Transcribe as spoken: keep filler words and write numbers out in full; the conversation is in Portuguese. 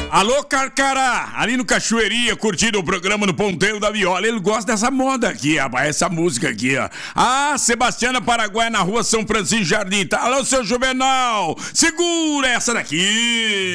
Alô, Carcará, ali no Cachoeirinha, curtindo o programa no Ponteiro da Viola. Ele gosta dessa moda aqui, rapaz, essa música aqui, ó. Ah, Sebastiana Paraguai, na rua São Francisco Jardim. Tá, alô, seu Juvenal, segura essa daqui.